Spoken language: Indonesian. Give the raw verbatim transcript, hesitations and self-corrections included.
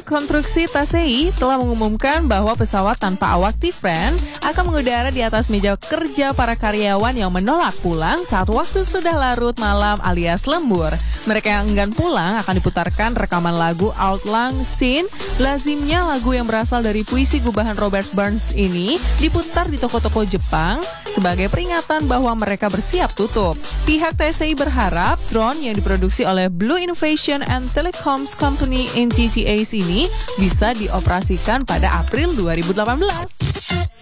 Konstruksi T C I telah mengumumkan bahwa pesawat tanpa awak T-Friend akan mengudara di atas meja kerja para karyawan yang menolak pulang saat waktu sudah larut malam alias lembur. Mereka yang enggan pulang akan diputarkan rekaman lagu Auld Lang Syne. Lazimnya lagu yang berasal dari puisi gubahan Robert Burns ini diputar di toko-toko Jepang sebagai peringatan bahwa mereka bersiap tutup. Pihak T C I berharap drone yang diproduksi oleh Blue Innovation and Telecoms Company N T T A ini bisa dioperasikan pada April dua ribu delapan belas.